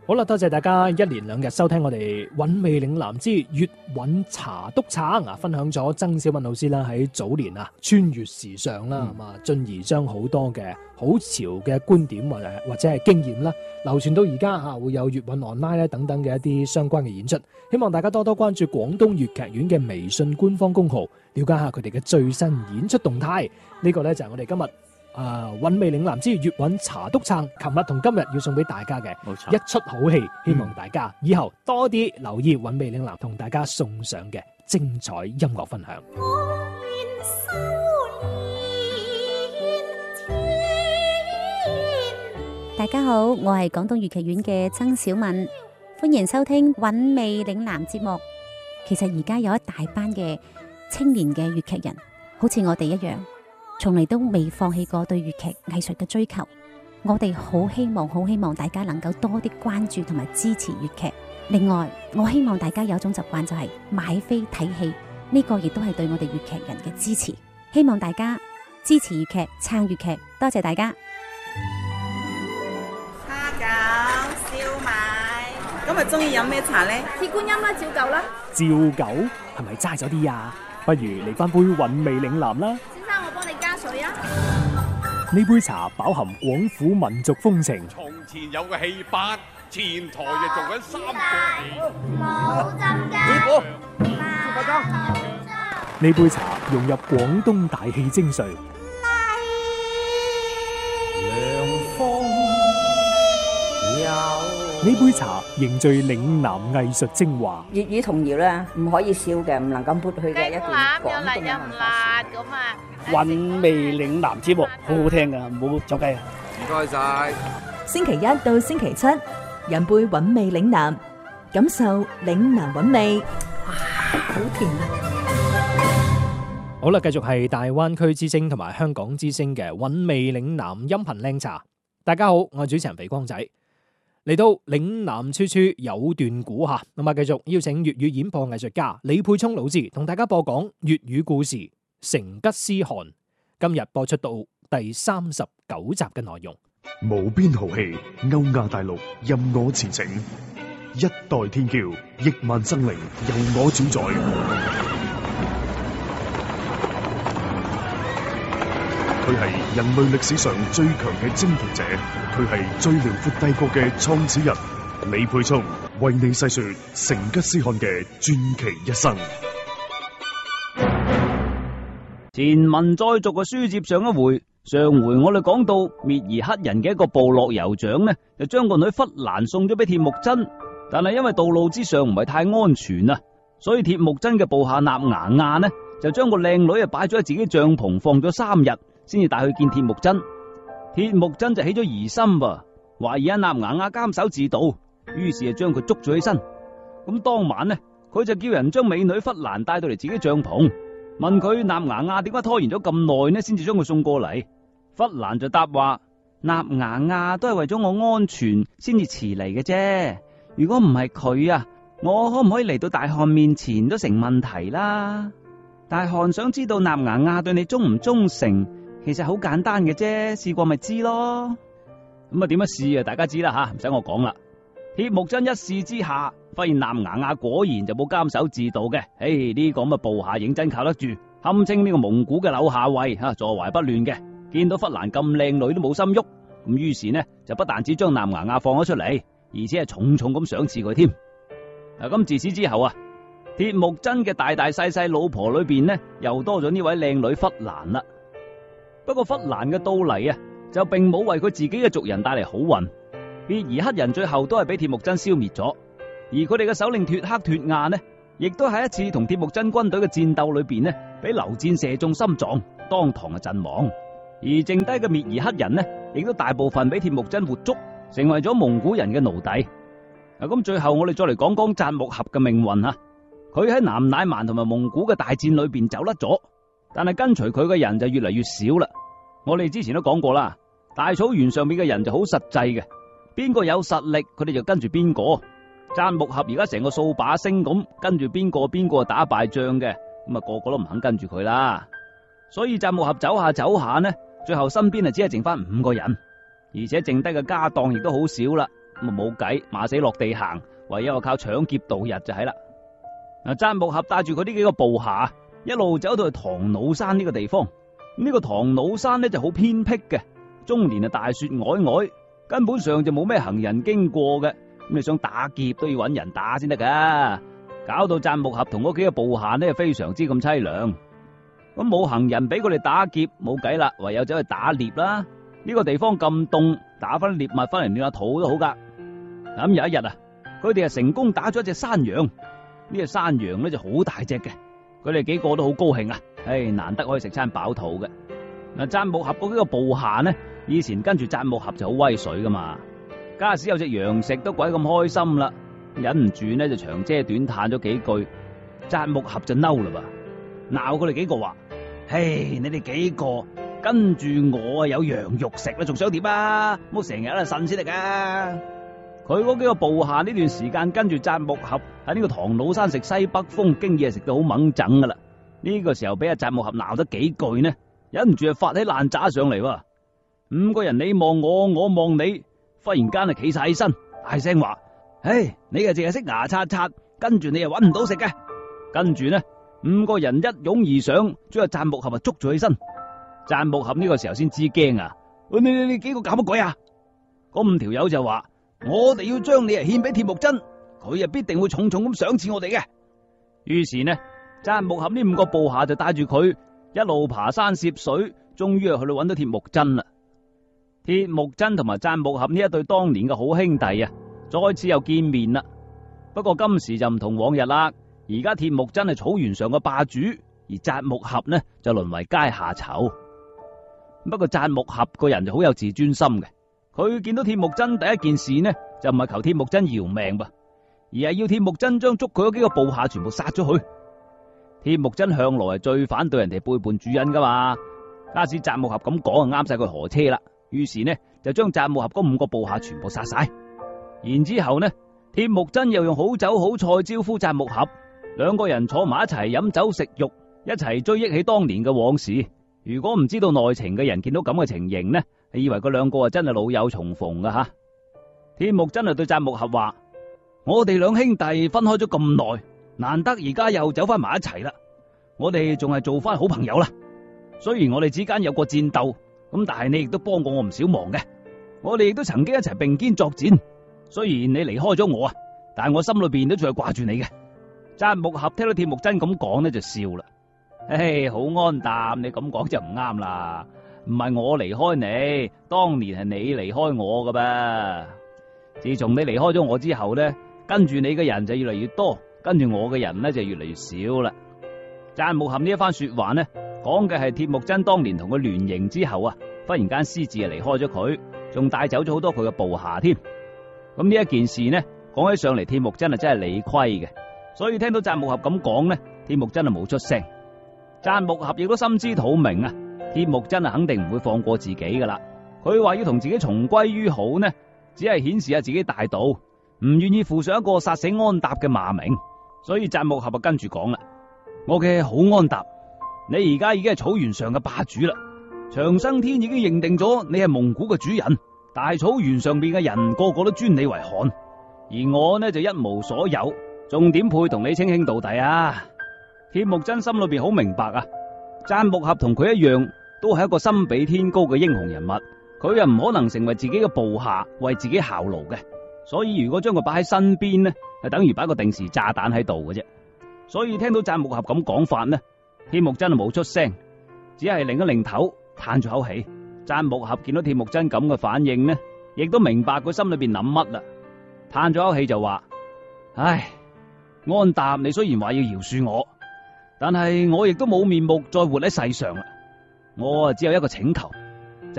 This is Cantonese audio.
好啦，多謝大家一連兩日收聽我哋韻味嶺南之粵韻茶督撐啊，分享咗曾小敏老師啦喺早年啊穿越時尚啦，咁啊進而將好多嘅好潮嘅觀點或者係經驗啦，流傳到而家嚇會有粵韻 online 咧等等嘅一啲相關嘅演出。希望大家多多關注廣東粵劇院嘅微信官方公號，了解下佢哋嘅最新演出動態。呢個呢，就係我哋今日韻味嶺南之粵韻茶督撐，琴日同今日要送俾大家嘅一出好戲，希望大家以後多啲留意韻味嶺南同大家送上嘅精彩音樂分享。 大家好，我係廣東粵劇院嘅曾小敏，歡迎收聽韻味嶺南節目。其實而家有一大班嘅青年嘅粵劇人，好似我哋一樣，從嚟都未放棄過對粵劇藝術嘅追求。我哋好希望大家能夠多啲關注同埋支持粵劇。另外，我希望大家有一種習慣，就係買飛睇戲，呢個亦都係對我哋粵劇人嘅支持。希望大家支持粵劇，撐粵劇，多謝大家。 蝦餃、燒賣，咁啊中意飲咩茶呢？ 鐵觀音啦，照舊啦。 照舊係咪齋咗啲啊？不如嚟翻杯韻味嶺南啦。 先生，我幫你加水啊。 呢杯茶飽含廣府民族風情。 從前有個戲班，前台就做緊三個冇浸師傅， 呢杯茶融入廣東大戲精髓。呢杯茶凝聚嶺南藝術精華。 粵語童謠咧，唔可以少嘅，唔能夠抹去嘅一段廣東嘅文化。 韻味嶺南節目好好聽噶，唔好走雞啊！ 唔該晒。 星期一到星期七，飲杯韻味嶺南，感受嶺南韻味。哇，好甜啊！ 好啦，繼續係大灣區之聲同埋香港之聲嘅韻味嶺南音頻靚茶。大家好，我係主持人肥光仔。嚟到嶺南處處有段古吓，咁啊繼續邀請粵語演播藝術家李沛聰老師同大家播講粵語故事《成吉思汗》。今日播出到第39集嘅內容。 無邊豪氣，歐亞大陸任我馳騁，一代天驕，億萬生靈由我主宰。佢係人類歷史上最強嘅征服者，佢係最遼闊帝國嘅創始人。李沛聰為你細說成吉思汗嘅傳奇一生。 前文再續嘅書接上一回，上回我哋講到滅兒黑人嘅一個部落酋長呢，就將個女忽蘭送咗俾鐵木真，但係因為道路之上唔係太安全啊，所以鐵木真嘅部下納牙亞呢，就將個靚女啊擺咗喺自己帳篷放咗3日。先至帶去見鐵木真，鐵木真就起咗疑心噃，懷疑阿納牙亞監守自盜，於是就將佢捉咗起身。咁當晚呢，佢就叫人將美女忽蘭帶到嚟自己帳篷，問佢納牙亞點解拖延咗咁耐呢，先至將佢送過嚟。忽蘭就答話：納牙亞都係為咗我安全先至遲嚟嘅啫，如果唔係佢啊，我可唔可以嚟到大汗面前都成問題啦。大汗想知道納牙亞對你忠唔忠誠？其實好簡單嘅啫，試過咪知咯。咁啊點樣試啊？大家知啦吓，唔使我講啦。鐵木真一試之下，發現納牙亞果然就冇監守自盜嘅。呢個咁嘅部下認真靠得住，堪稱呢個蒙古嘅柳下惠吓，坐懷不亂嘅。見到忽蘭咁靚女都冇心喐，咁於是呢就不但只將納牙亞放咗出嚟，而且係重重咁賞賜佢添。咁自此之後啊，鐵木真嘅大大細細老婆裏邊呢，又多咗呢位靚女忽蘭啦。不過忽蘭嘅到嚟啊，就並冇為佢自己嘅族人帶嚟好運，滅兒黑人最後都係俾鐵木真消滅咗，而佢哋嘅首領脫克脫亞呢，亦都喺一次同鐵木真軍隊嘅戰鬥裏邊呢，俾流箭射中心臟，當堂嘅陣亡。而剩低嘅滅兒黑人呢，亦都大部分俾鐵木真活捉，成為咗蒙古人嘅奴隸。咁最後我哋再嚟講講札木合嘅命運啊，佢喺南乃蠻同埋蒙古嘅大戰裏邊走甩咗。但係跟隨佢嘅人就越嚟越少啦。我哋之前都講過啦，大草原上面嘅人就好實際嘅，邊個有實力，佢哋就跟住邊個。札木合而家成個掃把星咁，跟住邊個打敗仗嘅，咁啊個個都唔肯跟住佢啦。所以札木合走下呢，最後身邊啊只係剩翻5個人，而且剩低嘅家當亦都好少啦。 咁冇計，馬死落地行，唯有靠搶劫度日就係啦。嗱，贊木俠帶住佢呢幾個部下，一路走到去唐老山呢個地方。呢個唐老山呢就好偏僻嘅，終年大雪皚皚，根本上就冇咩行人經過嘅。咁你想打劫都要揾人打先得噶，搞到贊木俠同嗰幾個部下呢非常之咁淒涼。咁冇行人俾佢哋打劫，冇計啦，唯有走去打獵啦。呢個地方咁凍，打翻獵物翻嚟暖下肚都好噶。咁有一日啊，佢哋成功打咗一隻山羊。呢隻山羊呢就好大隻嘅，佢哋幾個都好高興啊！難得可以食餐飽肚嘅。嗱，贊木俠嗰幾個部下呢，以前跟住贊木俠就好威水噶嘛，假使有隻羊食都鬼咁開心啦，忍唔住呢就長嗟短嘆咗幾句。贊木俠就嬲啦噃，鬧佢哋幾個話：你哋幾個跟住我有羊肉食啦，仲想點啊？冇成日喺度呻先得噶。佢嗰幾個部下呢段時間跟住贊木俠喺呢個唐老山食西北風，經已係食到好猛整噶啦。呢個時候俾阿贊木俠鬧得幾句呢，忍唔住就發起爛渣上嚟喎。五個人你望我，我望你，忽然間就企晒起身，大聲話：你啊淨係識牙刷刷，跟住你又搵唔到食嘅。跟住呢，五個人一擁而上，將阿贊木俠捉咗起身。贊木俠呢個時候先知驚啊！你幾個搞乜鬼啊？嗰五條友就話：我哋要將你獻俾鐵木真，佢必定會重重咁賞賜我哋嘅。於是呢，贊木俠呢五個部下就帶住佢一路爬山涉水，終於去到搵到鐵木真啦。鐵木真同埋贊木俠呢一對當年嘅好兄弟啊，再次又見面啦。不過今時就唔同往日啦，而家鐵木真係草原上嘅霸主，而贊木俠呢就淪為階下囚。不過贊木俠個人就好有自尊心嘅。佢見到鐵木真第一件事呢，就唔係求鐵木真饒命噃，而係要鐵木真將捉佢嗰幾個部下全部殺咗佢。鐵木真向來係最反對人哋背叛主人噶嘛，假使贊木俠咁講就啱晒佢河車啦。於是呢就將贊木俠嗰五個部下全部殺晒。然之後呢，鐵木真又用好酒好菜招呼贊木俠，兩個人坐埋一齊飲酒食肉，一齊追憶起當年嘅往事。如果唔知道內情嘅人見到咁嘅情形呢，以為佢兩個啊真係老友重逢噶吓。鐵木真係對贊木俠話：我哋兩兄弟分開咗咁耐，難得而家又走翻埋一齊啦，我哋仲係做翻好朋友啦。雖然我哋之間有過戰鬥，咁但係你亦都幫過我唔少忙嘅，我哋亦都曾經一齊並肩作戰。雖然你離開咗我啊，但係我心裏邊都仲係掛住你嘅。贊木俠聽到鐵木真咁講呢，就笑啦。好安淡，你咁講就唔啱啦。唔係我離開你，當年係你離開我噶噃。自從你離開咗我之後呢，跟住你嘅人就越嚟越多，跟住我嘅人呢就越嚟越少啦。贊木俠呢一番說話呢，講嘅係鐵木真當年同佢聯營之後啊，忽然間私自離開咗佢，仲帶走咗好多佢嘅部下添。咁呢一件事呢，講起上嚟，鐵木真係真係理虧嘅，所以聽到贊木俠咁講呢，鐵木真係冇出聲。贊木俠亦都心知肚明啊，鐵木真係肯定唔會放過自己噶啦。佢話要同自己重歸於好呢，只係顯示下自己大度，唔願意負上一個殺死安踏嘅罵名。所以贊木俠就跟住講啦：我嘅好安踏，你而家已經係草原上嘅霸主啦，長生天已經認定咗你係蒙古嘅主人，大草原上邊嘅人個個都尊你為汗，而我呢就一無所有，仲點配同你稱兄道弟啊？鐵木真心裏邊好明白啊，贊木俠同佢一樣，都係一個心比天高嘅英雄人物，佢又唔可能成為自己嘅部下為自己效勞嘅，所以如果將佢擺喺身邊呢，係等於擺個定時炸彈喺度嘅啫。所以聽到贊木俠咁講法呢，鐵木真係冇出聲，只係擰一擰頭，嘆咗口氣。贊木俠見到鐵木真咁嘅反應呢，亦都明白佢心裏邊諗乜啦，嘆咗口氣就話：唉，安踏，你雖然話要饒恕我，但係我亦都冇面目再活喺世上啦。我只有一個請求，